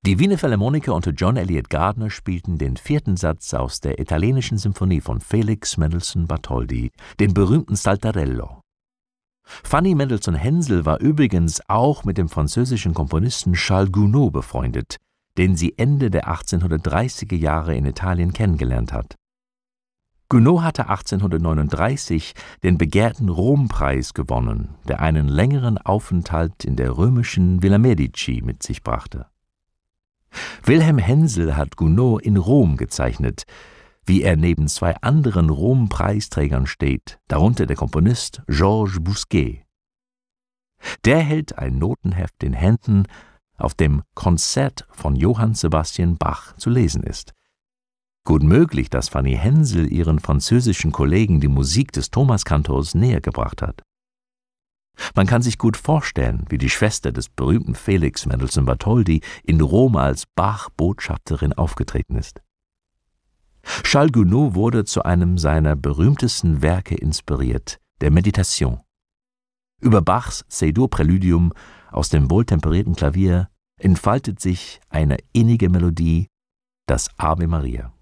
Die Wiener Philharmoniker unter John Eliot Gardiner spielten den 4. Satz aus der italienischen Symphonie von Felix Mendelssohn Bartholdy, den berühmten Saltarello. Fanny Mendelssohn-Hensel war übrigens auch mit dem französischen Komponisten Charles Gounod befreundet, den sie Ende der 1830er Jahre in Italien kennengelernt hat. Gounod hatte 1839 den begehrten Rompreis gewonnen, der einen längeren Aufenthalt in der römischen Villa Medici mit sich brachte. Wilhelm Hensel hat Gounod in Rom gezeichnet, wie er neben 2 anderen Rom-Preisträgern steht, darunter der Komponist Georges Bousquet. Der hält ein Notenheft in Händen, auf dem Konzert von Johann Sebastian Bach zu lesen ist. Gut möglich, dass Fanny Hensel ihren französischen Kollegen die Musik des Thomaskantors näher gebracht hat. Man kann sich gut vorstellen, wie die Schwester des berühmten Felix Mendelssohn Bartholdy in Rom als Bach-Botschafterin aufgetreten ist. Charles Gounod wurde zu einem seiner berühmtesten Werke inspiriert, der Meditation. Über Bachs C-Dur-Präludium aus dem wohltemperierten Klavier entfaltet sich eine innige Melodie, das Ave Maria.